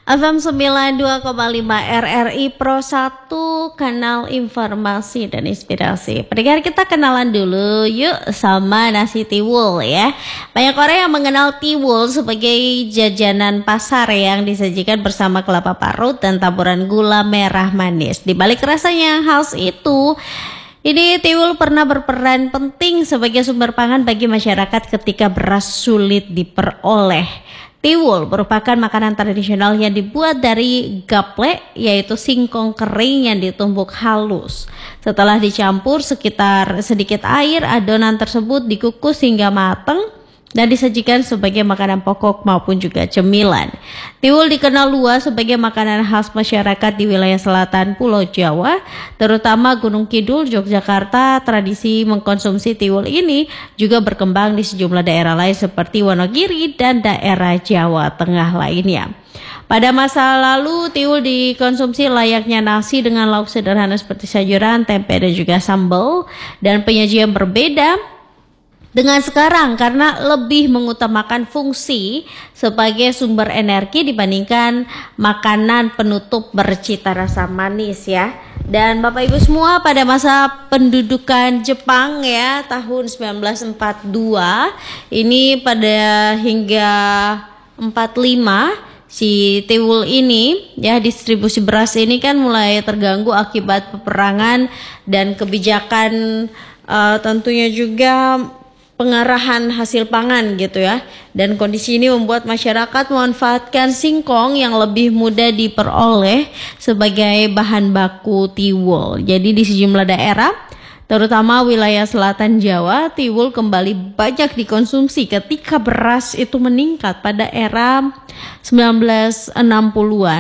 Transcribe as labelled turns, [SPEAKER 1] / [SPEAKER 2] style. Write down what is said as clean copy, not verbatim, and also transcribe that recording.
[SPEAKER 1] FM 92,5 RRI Pro 1, kanal informasi dan inspirasi. Pendengar, kita kenalan dulu yuk sama nasi tiwul ya. Banyak orang yang mengenal tiwul sebagai jajanan pasar yang disajikan bersama kelapa parut dan taburan gula merah manis. Di balik rasanya yang khas itu, ini tiwul pernah berperan penting sebagai sumber pangan bagi masyarakat ketika beras sulit diperoleh. Tiwul merupakan makanan tradisional yang dibuat dari gaplek, yaitu singkong kering yang ditumbuk halus. Setelah dicampur sekitar sedikit air, adonan tersebut dikukus hingga matang dan disajikan sebagai makanan pokok maupun juga cemilan. Tiwul dikenal luas sebagai makanan khas masyarakat di wilayah selatan Pulau Jawa, terutama Gunung Kidul, Yogyakarta. Tradisi mengkonsumsi tiwul ini juga berkembang di sejumlah daerah lain seperti Wonogiri dan daerah Jawa Tengah lainnya. Pada masa lalu, tiwul dikonsumsi layaknya nasi dengan lauk sederhana seperti sayuran, tempe, dan juga sambal, dan penyajian berbeda dengan sekarang karena lebih mengutamakan fungsi sebagai sumber energi dibandingkan makanan penutup bercita rasa manis ya. Dan Bapak Ibu semua, pada masa pendudukan Jepang ya tahun 1942 ini pada hingga 45 si tiwul ini ya, distribusi beras ini kan mulai terganggu akibat peperangan dan kebijakan tentunya juga pengarahan hasil pangan gitu ya. Dan kondisi ini membuat masyarakat memanfaatkan singkong yang lebih mudah diperoleh sebagai bahan baku tiwul. Jadi di sejumlah daerah, terutama wilayah selatan Jawa, tiwul kembali banyak dikonsumsi ketika beras itu meningkat pada era 1960-an.